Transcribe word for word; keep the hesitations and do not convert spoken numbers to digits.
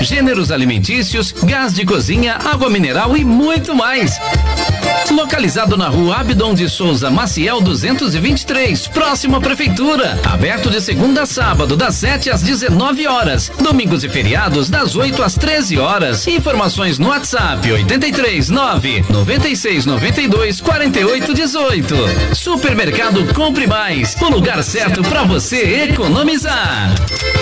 gêneros alimentícios, gás de cozinha, água mineral e muito mais. Localizado na rua Abdon de Souza Maciel duzentos e vinte e três, próximo à prefeitura. Aberto de segunda a sábado, das sete às dezenove horas. Domingos e feriados, das oito às treze horas. Informações no WhatsApp oitenta e três, nove, noventa e seis, noventa e dois, quarenta e oito, dezoito. Supermercado Compre Mais, o lugar certo para você economizar.